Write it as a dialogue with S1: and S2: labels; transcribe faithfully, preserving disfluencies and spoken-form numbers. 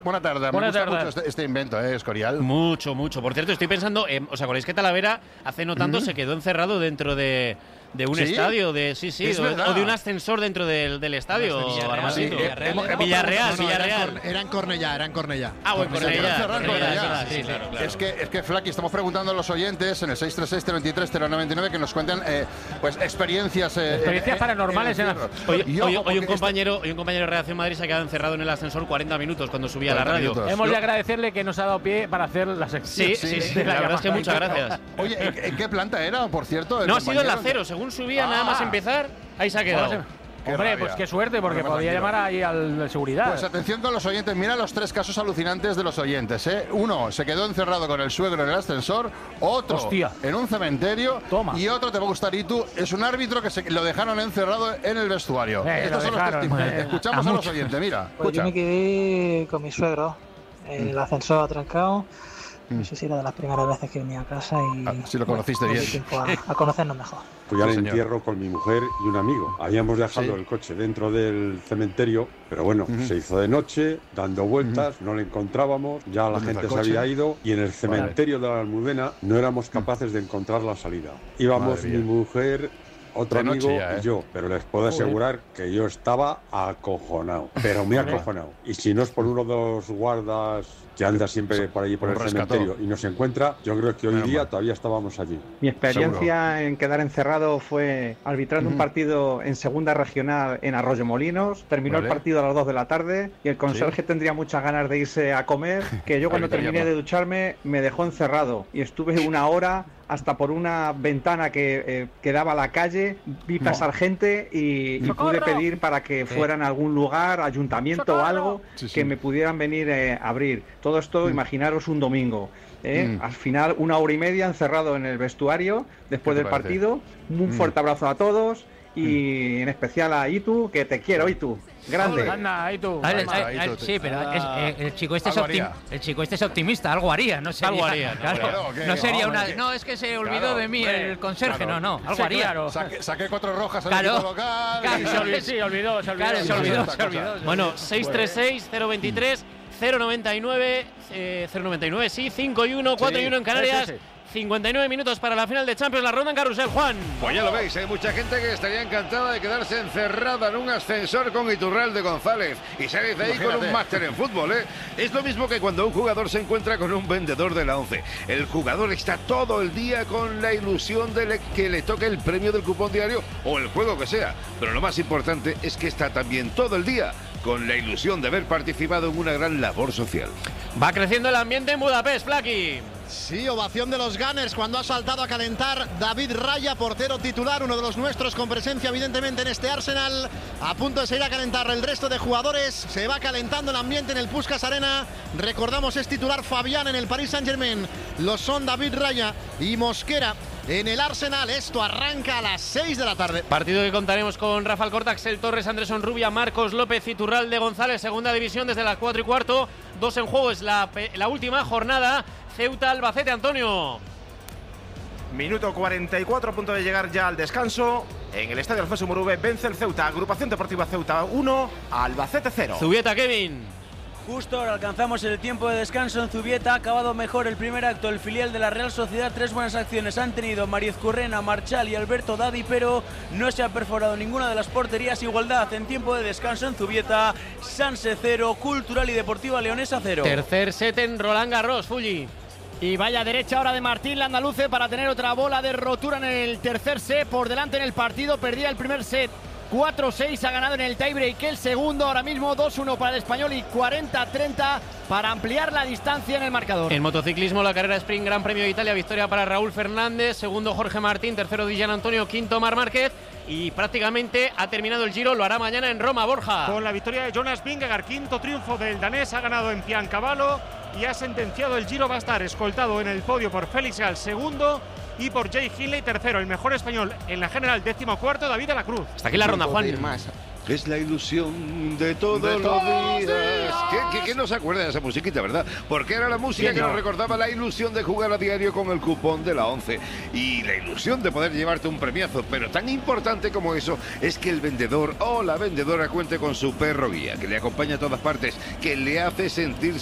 S1: Buena tarde,
S2: Buena
S1: me gusta
S2: tarde.
S1: mucho este, este invento, ¿eh, Escorial?
S2: Mucho, mucho. Por cierto, estoy pensando, eh, ¿os acordáis que Talavera hace no tanto
S1: Mm.
S2: se quedó encerrado dentro de, de un
S1: ¿Sí?
S2: estadio? De, sí, sí,
S1: Es
S2: o,
S1: verdad.
S2: o de un ascensor dentro del, del estadio,
S3: Villarreal,
S2: Armandito.
S3: sí, Villarreal,
S2: Hemos-
S3: era-
S2: Villarreal,
S4: No, no,
S2: Villarreal.
S4: Era en, Cor- era en Cornellá, era en Cornellá.
S2: Ah, bueno,
S1: Se quedó
S2: Cornellá.
S1: encerrado en
S2: Cornellá,
S1: Cornellá.
S2: sí,
S3: Sí,
S2: claro,
S3: sí.
S2: claro.
S1: Es que, es que Flaky, estamos preguntando a los oyentes en el seis tres seis, cero dos tres, cero nueve nueve que nos cuenten eh, pues experiencias eh,
S5: Experiencias
S1: eh,
S5: paranormales
S1: en el
S5: en la-
S1: encierro.
S2: Hoy,
S1: Y
S2: hoy-
S1: ojo,
S2: hoy un
S1: porque
S2: compañero, hoy un compañero de Redacción Madrid se ha quedado encerrado en el ascensor cuarenta minutos cuando subía a la
S1: cuarenta
S2: radio.
S1: minutos.
S5: Hemos de
S1: Lo-
S5: agradecerle que nos ha dado pie para hacer la sección.
S2: Sí,
S1: Sí,
S2: sí,
S1: sí,
S2: sí, la verdad es que
S5: llamada.
S2: muchas gracias.
S1: este- Oye, ¿en, en qué planta era, por cierto? el
S2: No ha sido en la
S1: compañero?
S2: cero, según subía
S1: Ah.
S2: nada más empezar, ahí se ha quedado.
S1: Qué
S5: Hombre,
S1: rabia.
S5: pues qué suerte, porque
S1: Duerme
S5: podía
S1: tranquilo.
S5: llamar ahí al de seguridad.
S1: Pues atención con los oyentes, mira los tres casos alucinantes de los oyentes, ¿eh? Uno se quedó encerrado con el suegro en el ascensor, otro
S5: Hostia.
S1: en un cementerio
S5: Toma.
S1: y otro, te va a gustar, y tú, es un árbitro que se, lo dejaron encerrado en el vestuario.
S5: Eh,
S1: Estos
S5: lo
S1: son los
S5: dejaron,
S1: testimonios.
S5: eh,
S1: Escuchamos
S5: a
S1: a, los
S5: mucho.
S1: oyentes, mira,
S6: Pues
S1: escucha.
S6: yo me quedé con mi suegro en el ascensor atrancado. No sé si era de las primeras veces que venía a casa y
S1: Ah, si lo conociste
S6: bueno,
S1: bien.
S6: tuve tiempo a, a conocernos mejor.
S7: Fui al
S1: Sí, señor.
S7: entierro con mi mujer y un amigo. Habíamos dejado
S1: Sí.
S7: el coche dentro del cementerio, pero bueno,
S1: Ujú.
S7: se hizo de noche, dando vueltas, no lo encontrábamos, ya la
S1: ¿Dónde está
S7: gente
S1: el
S7: se
S1: coche?
S7: había ido y en el cementerio de la Almudena no éramos capaces de encontrar la salida. Íbamos
S1: Madre
S7: mi
S1: mía.
S7: mujer, otro
S1: De noche
S7: amigo
S1: ya, ¿eh?
S7: y yo, pero les puedo asegurar que yo estaba acojonado, pero muy acojonado. Y si no es por uno de los guardas que anda siempre por allí por
S1: Os
S7: el
S1: rescató.
S7: cementerio y nos encuentra, yo creo que hoy
S1: Menos
S7: día
S1: mal.
S7: todavía estábamos allí.
S8: Mi experiencia en quedar encerrado fue arbitrando un partido en segunda regional en Arroyo Molinos. Terminó
S1: Vale.
S8: el partido a las dos de la tarde y el conserje tendría muchas ganas de irse a comer, que yo cuando
S1: Arbitraría
S8: terminé
S1: más.
S8: de ducharme me dejó encerrado y estuve una hora hasta por una ventana que, eh, que daba a la calle, vi pasar gente y, y pude
S5: ¡Socorro!
S8: pedir para que fueran a algún lugar, ayuntamiento o
S5: ¡Socorro!
S8: algo,
S1: Sí, sí.
S8: que me pudieran venir eh, a abrir. Todo esto, imaginaros un domingo. ¿eh?
S1: Mm.
S8: Al final, una hora y media encerrado en el vestuario después
S1: ¿Qué
S8: del
S1: te parece?
S8: partido. Un
S1: Mm.
S8: fuerte abrazo a todos y en especial a Itu, que te quiero, Itu. Grande.
S5: Anda, ahí tú.
S3: A ver,
S1: Ahí está,
S3: a-
S1: ahí
S3: a-
S1: tú te-
S3: sí, pero es- eh, el chico este es
S1: Algo
S3: optim-
S1: haría.
S3: el chico este es optimista, algo haría, no sería,
S2: Algo haría, no,
S3: claro,
S1: claro, ¿qué?
S3: no sería
S1: Hombre,
S3: una,
S1: que-
S3: no es que se olvidó
S1: Claro,
S3: de mí
S1: hombre,
S3: el conserje,
S1: claro.
S3: no, no, algo
S5: Sí,
S3: haría.
S5: claro.
S1: Saqué, saqué cuatro rojas al
S3: Claro.
S1: equipo local.
S3: Claro,
S1: y-
S5: Se olvidó, sí, olvidó, se olvidó.
S3: Claro, se
S1: Sí,
S3: olvidó,
S1: esta
S3: se
S1: cosa.
S3: olvidó. se
S2: Bueno,
S3: olvidó.
S2: seis tres seis, cero veintitrés, cero noventa y nueve, eh, cero noventa y nueve, sí, cinco y uno, cuatro y uno en Canarias.
S5: Sí, sí,
S2: cincuenta y nueve minutos para la final de Champions, la ronda en carrusel, Juan.
S9: Pues ya lo veis, hay mucha gente que estaría encantada de quedarse encerrada en un ascensor con Iturralde González y salir de ahí con
S1: Imagínate.
S9: un máster en fútbol, ¿eh? Es lo mismo que cuando un jugador se encuentra con un vendedor de la once. El jugador está todo el día con la ilusión de le- que le toque el premio del cupón diario o el juego que sea. Pero lo más importante es que está también todo el día con la ilusión de haber participado en una gran labor social.
S2: Va creciendo el ambiente en Budapest, Flaky.
S4: Sí, ovación de los Gunners cuando ha saltado a calentar David Raya, portero titular, uno de los nuestros, con presencia evidentemente en este Arsenal. A punto de salir a calentar el resto de jugadores. Se va calentando el ambiente en el Puskás Arena. Recordamos, es titular Fabián en el Paris Saint-Germain. Lo son David Raya y Mosquera en el Arsenal. Esto arranca a las seis de la tarde.
S2: Partido que contaremos con Rafael Corta, Axel Torres, Andrésson Rubia, Marcos López, Iturralde González, segunda división desde las cuatro y cuarto. Dos en juego, es la, pe- la última jornada. Ceuta Albacete, Antonio.
S10: Minuto cuarenta y cuatro, a punto de llegar ya al descanso. En el estadio Alfonso Murube vence el Ceuta. Agrupación Deportiva Ceuta uno, Albacete cero.
S2: Zubieta, Kevin.
S11: Justo ahora alcanzamos el tiempo de descanso en Zubieta. Ha acabado mejor el primer acto. El filial de la Real Sociedad, tres buenas acciones han tenido Mariez Currena, Marchal y Alberto Dadi, pero no se ha perforado ninguna de las porterías. Igualdad en tiempo de descanso en Zubieta. Sanse cero, Cultural y Deportiva Leonesa cero.
S2: Tercer set en Roland Garros, Fulli.
S5: Y vaya derecha ahora de Martín Landaluce para tener otra bola de rotura en el tercer set. Por delante en el partido, perdía el primer set cuatro seis, ha ganado en el tiebreak el segundo. Ahora mismo dos uno para el español y cuarenta treinta para ampliar la distancia en el marcador.
S2: En motociclismo, la carrera Sprint Gran Premio de Italia, victoria para Raúl Fernández, segundo Jorge Martín, tercero Di Gianantonio, quinto Marc Márquez. Y prácticamente ha terminado el Giro, lo hará mañana en Roma, Borja.
S12: Con la victoria de Jonas Vingegaard, quinto triunfo del danés, ha ganado en Piancavallo y ha sentenciado el Giro. Va a estar escoltado en el podio por Félix Gall, segundo, y por Jay Hindley, tercero. El mejor español en la general, décimo cuarto, David de la Cruz.
S2: Hasta aquí la ronda, Juan.
S13: Más.
S9: Es la ilusión de todos
S1: De
S9: los
S1: todos
S9: días. ¿Qué, qué, qué no se acuerda de esa musiquita, verdad? Porque era la música
S5: Sí,
S9: que
S5: no.
S9: nos recordaba la ilusión de jugar a diario con el cupón de la once. Y la ilusión de poder llevarte un premiazo. Pero tan importante como eso es que el vendedor o la vendedora cuente con su perro guía, que le acompaña a todas partes, que le hace sentir